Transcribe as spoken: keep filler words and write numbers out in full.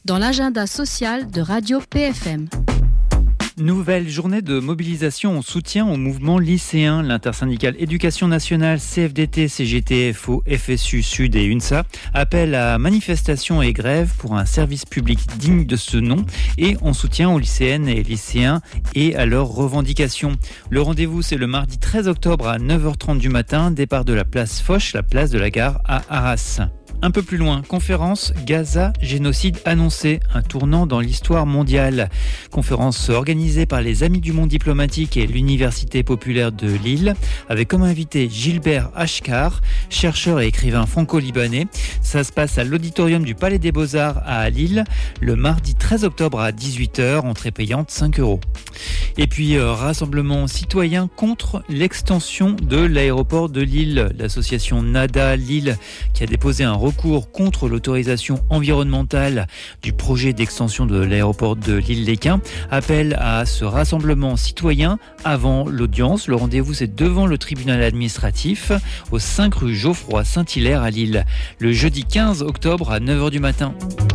dans l'agenda social de Radio P F M. Nouvelle journée de mobilisation en soutien au mouvement lycéen. L'intersyndicale éducation nationale, C F D T, C G T F O, F S U Sud et UNSA appellent à manifestation et grève pour un service public digne de ce nom et en soutien aux lycéennes et lycéens et à leurs revendications. Le rendez-vous, c'est le mardi treize octobre à neuf heures trente du matin, départ de la place Foch, la place de la Gare à Arras. Un peu plus loin, conférence Gaza, génocide annoncé, un tournant dans l'histoire mondiale. Conférence organisée par les Amis du Monde diplomatique et l'Université populaire de Lille, avec comme invité Gilbert Achcar, chercheur et écrivain franco-libanais. Ça se passe à l'auditorium du Palais des Beaux-Arts à Lille, le mardi treize octobre à dix-huit heures, entrée payante cinq euros. Et puis, euh, rassemblement citoyen contre l'extension de l'aéroport de Lille. L'association NADA Lille, qui a déposé un recours contre l'autorisation environnementale du projet d'extension de l'aéroport de Lille-Léquin, appelle à ce rassemblement citoyen avant l'audience. Le rendez-vous, c'est devant le tribunal administratif, au cinq rue Geoffroy Saint-Hilaire à Lille, le jeudi quinze octobre à neuf heures du matin.